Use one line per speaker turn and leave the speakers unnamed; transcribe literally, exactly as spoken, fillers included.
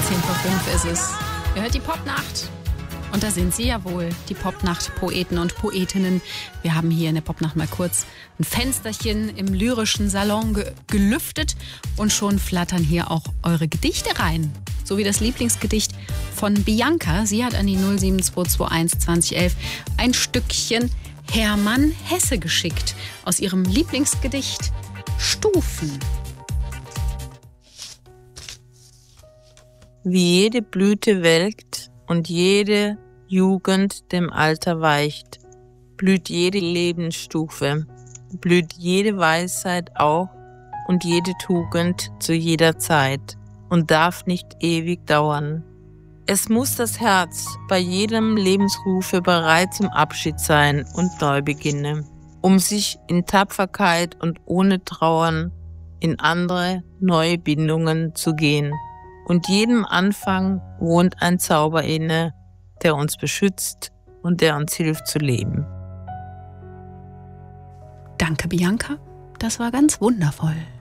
zehn vor fünf ist es. Ihr hört die Popnacht. Und da sind sie ja wohl, die Popnacht-Poeten und Poetinnen. Wir haben hier in der Popnacht mal kurz ein Fensterchen im lyrischen Salon ge- gelüftet und schon flattern hier auch eure Gedichte rein. So wie das Lieblingsgedicht von Bianca. Sie hat an die null sieben zwei zwei eins zwanzig elf ein Stückchen Hermann Hesse geschickt aus ihrem Lieblingsgedicht Stufen.
Wie jede Blüte welkt und jede Jugend dem Alter weicht, blüht jede Lebensstufe, blüht jede Weisheit auch und jede Tugend zu jeder Zeit und darf nicht ewig dauern. Es muss das Herz bei jedem Lebensrufe bereit zum Abschied sein und Neubeginne, um sich in Tapferkeit und ohne Trauern in andere, neue Bindungen zu gehen. Und jedem Anfang wohnt ein Zauber inne, der uns beschützt und der uns hilft zu leben.
Danke, Bianca. Das war ganz wundervoll.